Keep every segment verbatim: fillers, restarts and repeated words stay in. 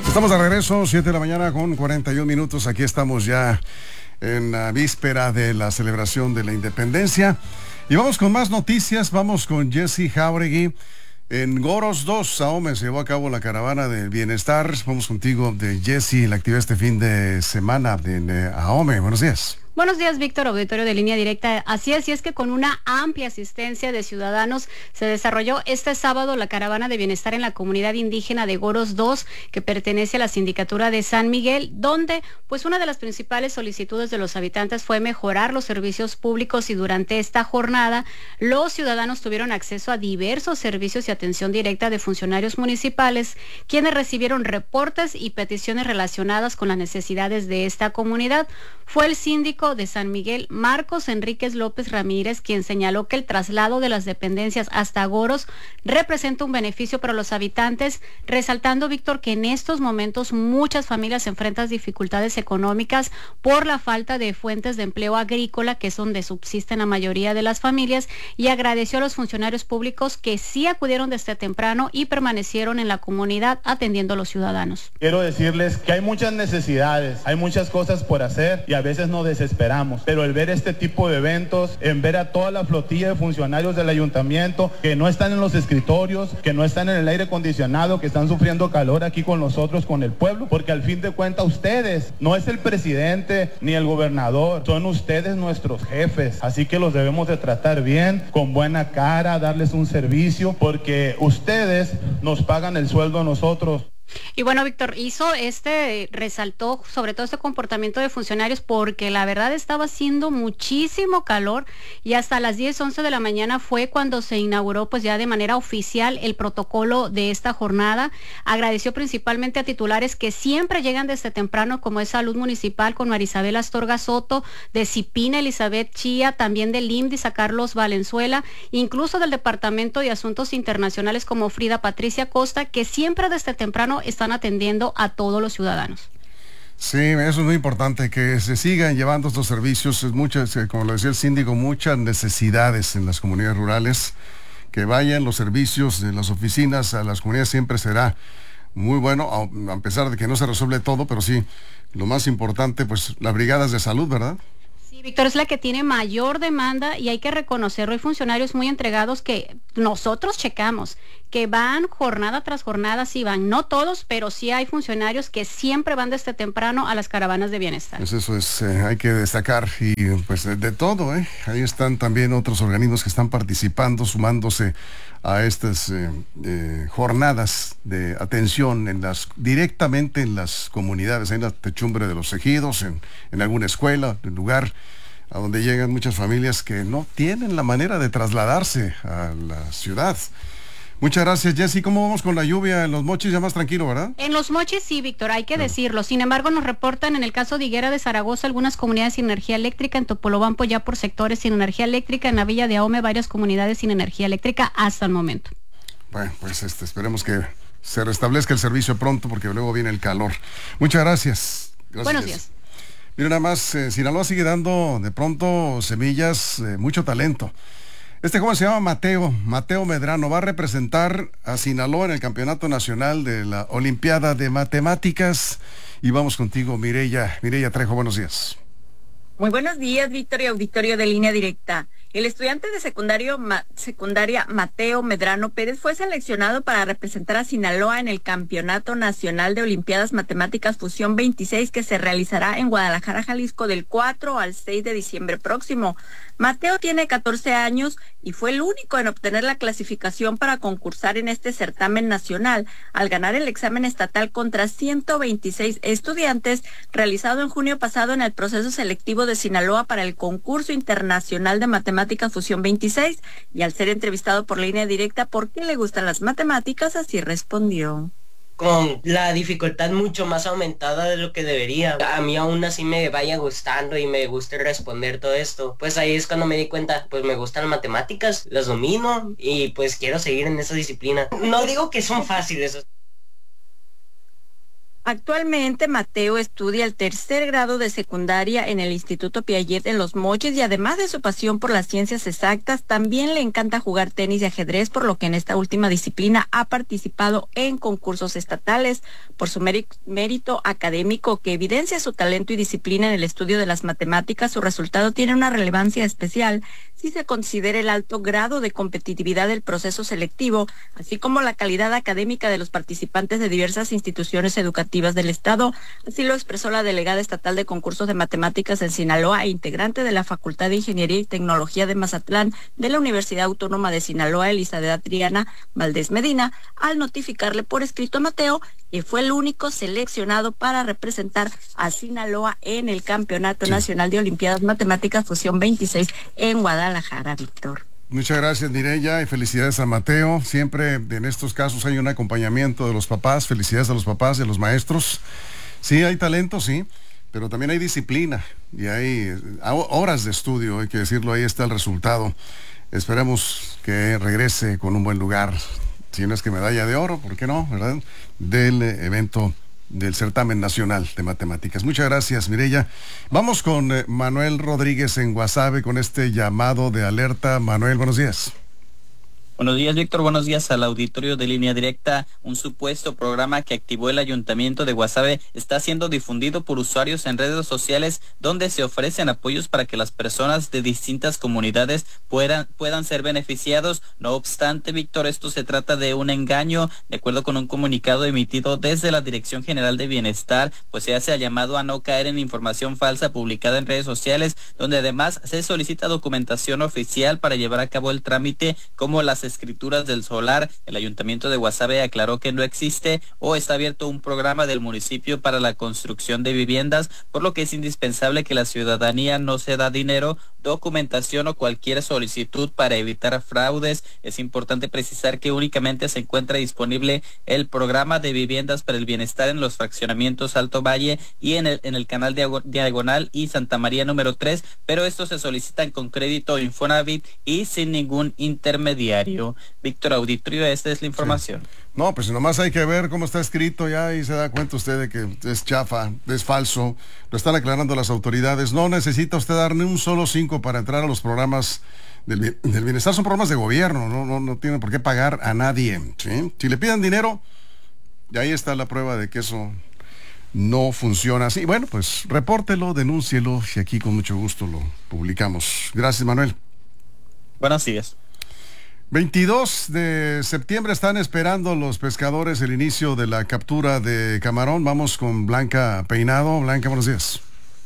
Estamos de regreso, siete de la mañana con cuarenta y un minutos. Aquí estamos ya en la víspera de la celebración de la independencia. Y vamos con más noticias. Vamos con Jesse Jauregui. En Goros dos, Ahome, se llevó a cabo la caravana del bienestar. Vamos contigo, de Jesse, la actividad este fin de semana en eh, Ahome. Buenos días. Buenos días, Víctor, auditorio de Línea Directa. Así es, y es que con una amplia asistencia de ciudadanos se desarrolló este sábado la caravana de bienestar en la comunidad indígena de Goros dos, que pertenece a la sindicatura de San Miguel, donde pues una de las principales solicitudes de los habitantes fue mejorar los servicios públicos, y durante esta jornada los ciudadanos tuvieron acceso a diversos servicios y atención directa de funcionarios municipales, quienes recibieron reportes y peticiones relacionadas con las necesidades de esta comunidad. Fue el síndico de San Miguel, Marcos Enríquez López Ramírez, quien señaló que el traslado de las dependencias hasta Goros representa un beneficio para los habitantes, resaltando, Víctor, que en estos momentos muchas familias enfrentan dificultades económicas por la falta de fuentes de empleo agrícola, que es donde subsisten la mayoría de las familias, y agradeció a los funcionarios públicos que sí acudieron desde temprano y permanecieron en la comunidad atendiendo a los ciudadanos. Quiero decirles que hay muchas necesidades, hay muchas cosas por hacer y a veces nos desesperamos, pero el ver este tipo de eventos, en ver a toda la flotilla de funcionarios del ayuntamiento que no están en los escritorios, que no están en el aire acondicionado, que están sufriendo calor aquí con nosotros, con el pueblo, porque al fin de cuentas ustedes, no es el presidente ni el gobernador, son ustedes nuestros jefes, así que los debemos de tratar bien, con buena cara, darles un servicio, porque ustedes nos pagan el sueldo a nosotros. Y bueno, Víctor, hizo este, resaltó sobre todo este comportamiento de funcionarios, porque la verdad estaba haciendo muchísimo calor, y hasta las diez, once de la mañana fue cuando se inauguró pues ya de manera oficial el protocolo de esta jornada. Agradeció principalmente a titulares que siempre llegan desde temprano, como es Salud Municipal con Marisabel Astorga Soto, de Cipina Elizabeth Chía, también del I M D I S a Carlos Valenzuela, incluso del Departamento de Asuntos Internacionales como Frida Patricia Costa, que siempre desde temprano están atendiendo a todos los ciudadanos. Sí, eso es muy importante, que se sigan llevando estos servicios. Muchas, como lo decía el síndico, muchas necesidades en las comunidades rurales. Que vayan los servicios de las oficinas a las comunidades siempre será muy bueno, a pesar de que no se resuelve todo, pero sí, lo más importante, pues las brigadas de salud, ¿verdad? Sí, Víctor, es la que tiene mayor demanda, y hay que reconocerlo. Hay funcionarios muy entregados que nosotros checamos, que van jornada tras jornada, sí van, no todos, pero sí hay funcionarios que siempre van desde temprano a las caravanas de bienestar. Pues eso es, eh, hay que destacar, y pues de, de todo, ¿eh? Ahí están también otros organismos que están participando, sumándose a estas eh, eh, jornadas de atención en las, directamente en las comunidades, en la techumbre de los ejidos, en, en alguna escuela, en lugar a donde llegan muchas familias que no tienen la manera de trasladarse a la ciudad. Muchas gracias, Jessy. ¿Cómo vamos con la lluvia en Los Mochis? Ya más tranquilo, ¿verdad? En Los Mochis sí, Víctor, hay que no. decirlo. Sin embargo, nos reportan en el caso de Higuera de Zaragoza algunas comunidades sin energía eléctrica, en Topolobampo ya por sectores sin energía eléctrica, en la Villa de Ahome varias comunidades sin energía eléctrica hasta el momento. Bueno, pues este, esperemos que se restablezca el servicio pronto, porque luego viene el calor. Muchas gracias. Gracias, Buenos Jessy. días. Mira, nada más, eh, Sinaloa sigue dando de pronto semillas, eh, mucho talento. Este joven se llama Mateo, Mateo Medrano, va a representar a Sinaloa en el Campeonato Nacional de la Olimpiada de Matemáticas. Y vamos contigo, Mireya, Mireya Trejo, buenos días. Muy buenos días, Víctor y auditorio de Línea Directa. El estudiante de secundario, ma, secundaria Mateo Medrano Pérez fue seleccionado para representar a Sinaloa en el Campeonato Nacional de Olimpiadas Matemáticas Fusión veintiséis, que se realizará en Guadalajara, Jalisco, del cuatro al seis de diciembre próximo. Mateo tiene catorce años y fue el único en obtener la clasificación para concursar en este certamen nacional, al ganar el examen estatal contra ciento veintiséis estudiantes realizado en junio pasado en el proceso selectivo de Sinaloa para el concurso internacional de matemáticas Fusión veintiséis, y al ser entrevistado por Línea Directa por qué le gustan las matemáticas, así respondió. Con la dificultad mucho más aumentada de lo que debería. A mí aún así me vaya gustando y me guste responder todo esto. Pues ahí es cuando me di cuenta, pues me gustan las matemáticas, las domino y pues quiero seguir en esa disciplina. No digo que son fáciles. Actualmente Mateo estudia el tercer grado de secundaria en el Instituto Piaget en Los Mochis y además de su pasión por las ciencias exactas, también le encanta jugar tenis y ajedrez, por lo que en esta última disciplina ha participado en concursos estatales. Por su mérito académico que evidencia su talento y disciplina en el estudio de las matemáticas, su resultado tiene una relevancia especial si se considera el alto grado de competitividad del proceso selectivo, así como la calidad académica de los participantes de diversas instituciones educativas del Estado. Así lo expresó la delegada estatal de concursos de matemáticas en Sinaloa e integrante de la Facultad de Ingeniería y Tecnología de Mazatlán de la Universidad Autónoma de Sinaloa, Elizabeth Triana Valdés Medina, al notificarle por escrito a Mateo que fue el único seleccionado para representar a Sinaloa en el Campeonato sí. Nacional de Olimpiadas Matemáticas Fusión veintiséis en Guadalajara, Víctor. Muchas gracias, Mireya, y felicidades a Mateo. Siempre en estos casos hay un acompañamiento de los papás. Felicidades a los papás y a los maestros. Sí, hay talento, sí, pero también hay disciplina y hay horas de estudio, hay que decirlo, ahí está el resultado. Esperemos que regrese con un buen lugar, si no es que medalla de oro, ¿por qué no?, ¿verdad?, del evento del certamen nacional de matemáticas. Muchas gracias, Mireya. Vamos con eh, Manuel Rodríguez en Guasave con este llamado de alerta. Manuel, buenos días. Buenos días, Víctor. Buenos días al auditorio de Línea Directa. Un supuesto programa que activó el Ayuntamiento de Guasave está siendo difundido por usuarios en redes sociales donde se ofrecen apoyos para que las personas de distintas comunidades puedan, puedan ser beneficiados. No obstante, Víctor, esto se trata de un engaño. De acuerdo con un comunicado emitido desde la Dirección General de Bienestar, pues se hace el llamado a no caer en información falsa publicada en redes sociales, donde además se solicita documentación oficial para llevar a cabo el trámite, como las escrituras del solar. El Ayuntamiento de Guasave aclaró que no existe o está abierto un programa del municipio para la construcción de viviendas, por lo que es indispensable que la ciudadanía no ceda dinero, documentación o cualquier solicitud para evitar fraudes. Es importante precisar que únicamente se encuentra disponible el programa de viviendas para el bienestar en los fraccionamientos Alto Valle y en el, en el canal Diagonal y Santa María número tres, pero estos se solicitan con crédito Infonavit y sin ningún intermediario. Víctor, auditorio, esta es la información. Sí. No, pues nomás hay que ver cómo está escrito ya y se da cuenta usted de que es chafa, es falso, lo están aclarando las autoridades. No necesita usted dar ni un solo cinco para entrar a los programas del, del bienestar, son programas de gobierno, no, no, no tiene por qué pagar a nadie, ¿sí? Si le piden dinero, y ahí está la prueba de que eso no funciona así. Bueno, pues repórtelo, denúncielo y aquí con mucho gusto lo publicamos. Gracias, Manuel. Buenos días. veintidós de septiembre están esperando los pescadores el inicio de la captura de camarón. Vamos con Blanca Peinado. Blanca, buenos días.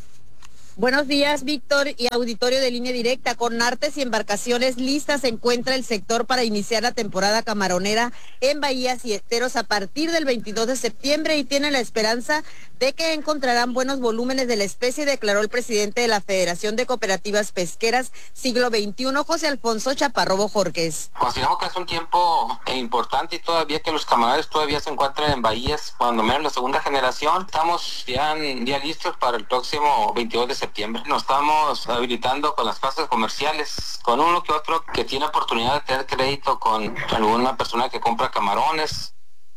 Buenos días, Víctor y auditorio de Línea Directa. Con artes y embarcaciones listas se encuentra el sector para iniciar la temporada camaronera en bahías y esteros a partir del veintidós de septiembre y tienen la esperanza de que encontrarán buenos volúmenes de la especie, declaró el presidente de la Federación de Cooperativas Pesqueras Siglo veintiuno, José Alfonso Chaparro Bojorquez. Consideramos que es un tiempo importante y todavía que los camarones todavía se encuentran en bahías, cuando menos la segunda generación. Estamos ya, ya listos para el próximo veintidós de septiembre. Nos estamos habilitando con las plazas comerciales, con uno que otro que tiene oportunidad de tener crédito con alguna persona que compra camarones.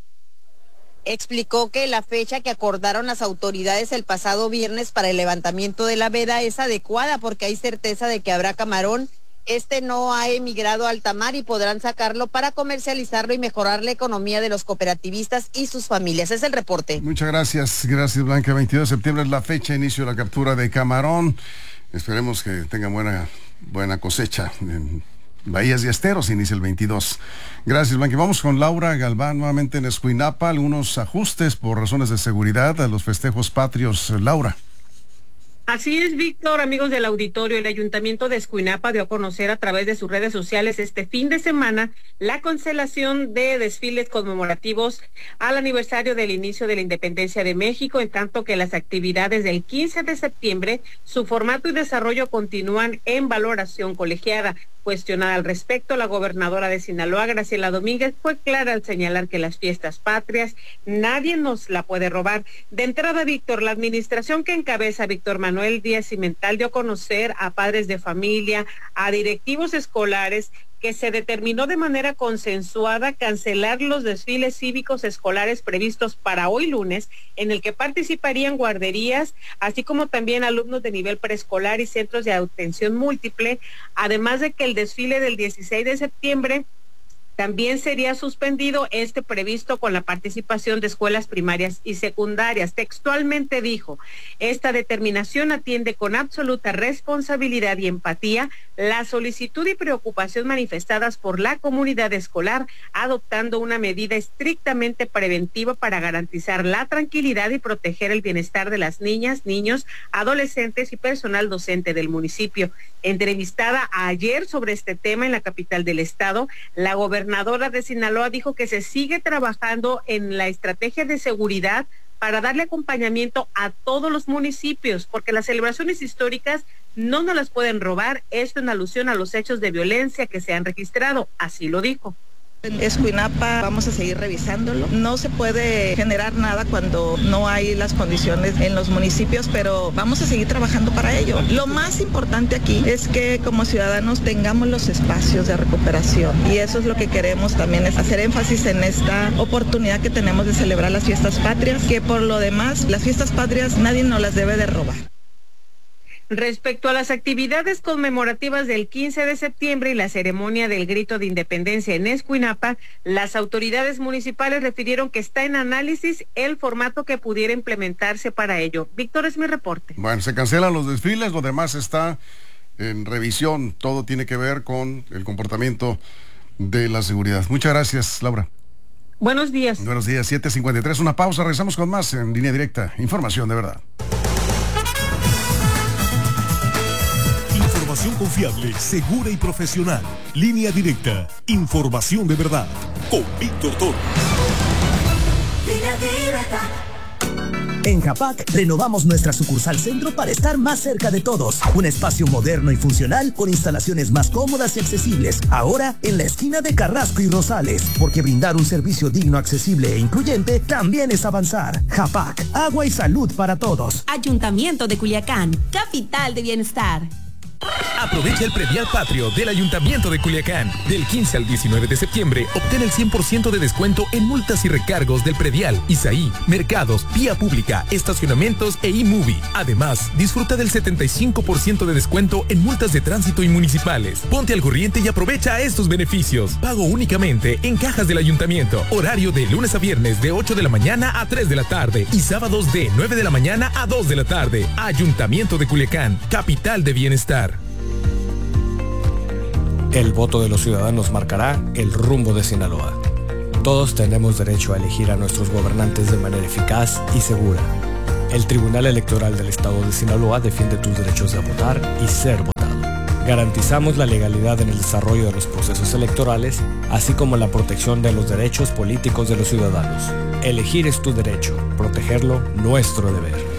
Explicó que la fecha que acordaron las autoridades el pasado viernes para el levantamiento de la veda es adecuada porque hay certeza de que habrá camarón. Este no ha emigrado a alta mar y podrán sacarlo para comercializarlo y mejorar la economía de los cooperativistas y sus familias. Es el reporte. Muchas gracias, gracias Blanca. veintidós de septiembre es la fecha de inicio de la captura de camarón. Esperemos que tengan buena, buena cosecha. En bahías y esteros inicia el veintidós. Gracias, Blanca. Vamos con Laura Galván nuevamente en Escuinapa. Algunos ajustes por razones de seguridad a los festejos patrios. Laura. Así es, Víctor, amigos del auditorio, el Ayuntamiento de Escuinapa dio a conocer a través de sus redes sociales este fin de semana la cancelación de desfiles conmemorativos al aniversario del inicio de la independencia de México, en tanto que las actividades del quince de septiembre, su formato y desarrollo continúan en valoración colegiada. Cuestionada al respecto, la gobernadora de Sinaloa, Graciela Domínguez, fue clara al señalar que las fiestas patrias nadie nos la puede robar. De entrada, Víctor, la administración que encabeza Víctor Manuel Díaz Cimental dio a conocer a padres de familia, a directivos escolares, que que se determinó de manera consensuada cancelar los desfiles cívicos escolares previstos para hoy lunes, en el que participarían guarderías, así como también alumnos de nivel preescolar y centros de atención múltiple, además de que el desfile del dieciséis de septiembre también sería suspendido, este previsto con la participación de escuelas primarias y secundarias. Textualmente dijo, esta determinación atiende con absoluta responsabilidad y empatía la solicitud y preocupación manifestadas por la comunidad escolar, adoptando una medida estrictamente preventiva para garantizar la tranquilidad y proteger el bienestar de las niñas, niños, adolescentes y personal docente del municipio. Entrevistada ayer sobre este tema en la capital del estado, la gobernadora La gobernadora de Sinaloa dijo que se sigue trabajando en la estrategia de seguridad para darle acompañamiento a todos los municipios, porque las celebraciones históricas no nos las pueden robar, esto en alusión a los hechos de violencia que se han registrado, así lo dijo. En Escuinapa vamos a seguir revisándolo. No se puede generar nada cuando no hay las condiciones en los municipios, pero vamos a seguir trabajando para ello. Lo más importante aquí es que como ciudadanos tengamos los espacios de recuperación y eso es lo que queremos también, es hacer énfasis en esta oportunidad que tenemos de celebrar las fiestas patrias, que por lo demás las fiestas patrias nadie nos las debe de robar. Respecto a las actividades conmemorativas del quince de septiembre y la ceremonia del grito de independencia en Escuinapa, las autoridades municipales refirieron que está en análisis el formato que pudiera implementarse para ello. Víctor, es mi reporte. Bueno, se cancelan los desfiles, lo demás está en revisión, todo tiene que ver con el comportamiento de la seguridad. Muchas gracias, Laura. Buenos días. Buenos días, siete cincuenta y tres, una pausa, regresamos con más en Línea Directa, información de verdad. Información confiable, segura y profesional. Línea Directa. Información de verdad. Con Víctor Toro. Línea Directa. En Japac renovamos nuestra sucursal centro para estar más cerca de todos. Un espacio moderno y funcional con instalaciones más cómodas y accesibles. Ahora en la esquina de Carrasco y Rosales. Porque brindar un servicio digno, accesible e incluyente también es avanzar. Japac, agua y salud para todos. Ayuntamiento de Culiacán, capital de bienestar. Aprovecha el predial patrio del Ayuntamiento de Culiacán. Del quince al diecinueve de septiembre, obtén el cien por ciento de descuento en multas y recargos del predial, Isaí, mercados, vía pública, estacionamientos e iMovie. Además, disfruta del setenta y cinco por ciento de descuento en multas de tránsito y municipales. Ponte al corriente y aprovecha estos beneficios. Pago únicamente en cajas del Ayuntamiento. Horario de lunes a viernes de ocho de la mañana a tres de la tarde y sábados de nueve de la mañana a dos de la tarde. Ayuntamiento de Culiacán, capital de bienestar. El voto de los ciudadanos marcará el rumbo de Sinaloa. Todos tenemos derecho a elegir a nuestros gobernantes de manera eficaz y segura. El Tribunal Electoral del Estado de Sinaloa defiende tus derechos de votar y ser votado. Garantizamos la legalidad en el desarrollo de los procesos electorales, así como la protección de los derechos políticos de los ciudadanos. Elegir es tu derecho, protegerlo nuestro deber.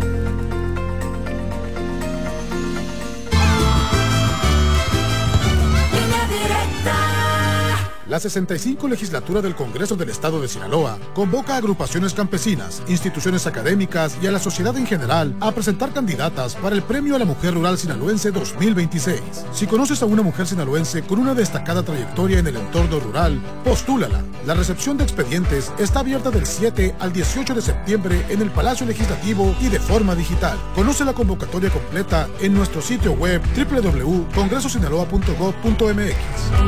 La sesenta y cinco legislatura del Congreso del Estado de Sinaloa convoca a agrupaciones campesinas, instituciones académicas y a la sociedad en general a presentar candidatas para el Premio a la Mujer Rural Sinaloense dos mil veintiséis. Si conoces a una mujer sinaloense con una destacada trayectoria en el entorno rural, postúlala. La recepción de expedientes está abierta del siete al dieciocho de septiembre en el Palacio Legislativo y de forma digital. Conoce la convocatoria completa en nuestro sitio web doble u doble u doble u punto congreso sinaloa punto gov punto m x.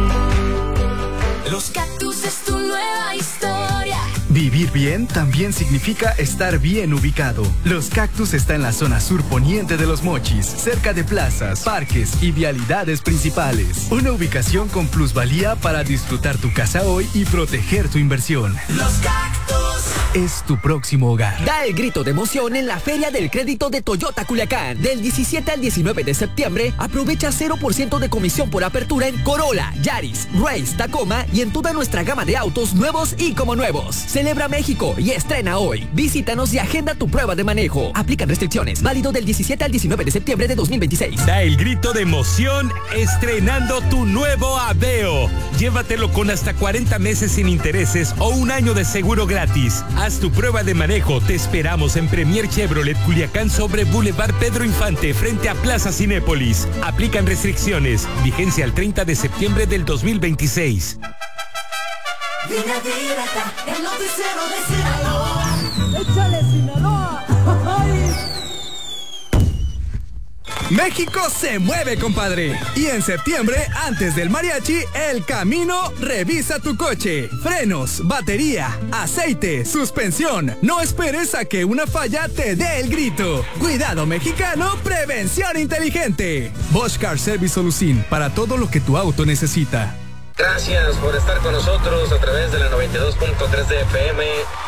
Los Cactus es tu nueva historia. Vivir bien también significa estar bien ubicado. Los Cactus está en la zona sur poniente de Los Mochis, cerca de plazas, parques y vialidades principales. Una ubicación con plusvalía para disfrutar tu casa hoy y proteger tu inversión. Los Cactus es tu próximo hogar. Da el grito de emoción en la Feria del Crédito de Toyota Culiacán. Del diecisiete al diecinueve de septiembre, aprovecha cero por ciento de comisión por apertura en Corolla, Yaris, Race, Tacoma y en toda nuestra gama de autos nuevos y como nuevos. Celebra México y estrena hoy. Visítanos y agenda tu prueba de manejo. Aplican restricciones. Válido del diecisiete al diecinueve de septiembre de dos mil veintiséis. Da el grito de emoción estrenando tu nuevo Aveo. Llévatelo con hasta cuarenta meses sin intereses o un año de seguro gratis. Haz tu prueba de manejo. Te esperamos en Premier Chevrolet Culiacán sobre Boulevard Pedro Infante frente a Plaza Cinépolis. Aplican restricciones. Vigencia al treinta de septiembre del dos mil veintiséis. Línea Directa, el noticiero de Sinaloa. ¡Échale, Sinaloa! México se mueve, compadre. Y en septiembre, antes del mariachi, El Camino revisa tu coche. Frenos, batería, aceite, suspensión. No esperes a que una falla te dé el grito. Cuidado mexicano, prevención inteligente. Bosch Car Service Solución, para todo lo que tu auto necesita. Gracias por estar con nosotros a través de la noventa y dos punto tres de F M.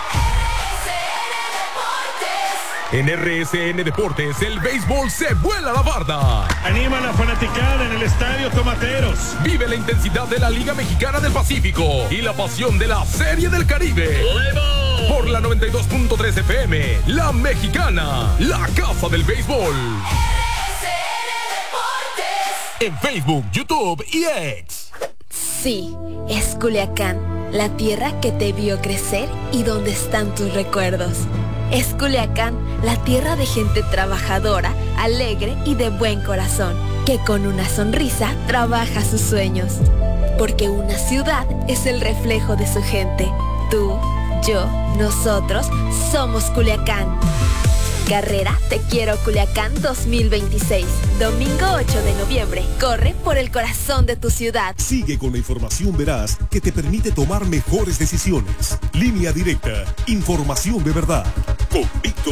En R S N Deportes, el béisbol se vuela la barda. Anima a la fanaticada en el Estadio Tomateros. Vive la intensidad de la Liga Mexicana del Pacífico y la pasión de la Serie del Caribe. ¡Levo! Por la noventa y dos punto tres F M, La Mexicana, la casa del béisbol. R S N Deportes. En Facebook, YouTube y X. Sí, es Culiacán, la tierra que te vio crecer y donde están tus recuerdos. Es Culiacán, la tierra de gente trabajadora, alegre y de buen corazón, que con una sonrisa trabaja sus sueños. Porque una ciudad es el reflejo de su gente. Tú, yo, nosotros somos Culiacán. Carrera Te Quiero Culiacán dos mil veintiséis. Domingo ocho de noviembre. Corre por el corazón de tu ciudad. Sigue con la información veraz que te permite tomar mejores decisiones. Línea Directa. Información de verdad. Con Víctor